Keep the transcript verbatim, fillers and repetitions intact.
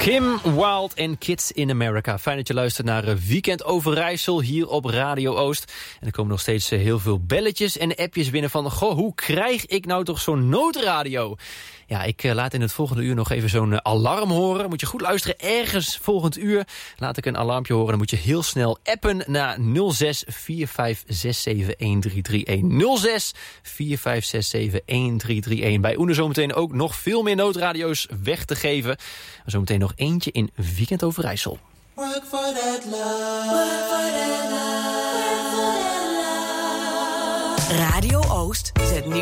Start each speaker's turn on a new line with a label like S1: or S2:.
S1: Kim Wilde en Kids in America. Fijn dat je luistert naar Weekend Overijssel hier op Radio Oost. En er komen nog steeds heel veel belletjes en appjes binnen van... goh, hoe krijg ik nou toch zo'n noodradio? Ja, ik laat in het volgende uur nog even zo'n alarm horen. Moet je goed luisteren. Ergens volgend uur laat ik een alarmpje horen. Dan moet je heel snel appen naar nul zes vier vijf zes zeven een drie drie een. nul zes vier vijf zes zeven een drie drie een. Bij Oene zometeen ook nog veel meer noodradio's weg te geven. Zometeen nog eentje in Weekend Overijssel.
S2: Work for that love. Work for that love. Work for that love. Radio Oost zet nu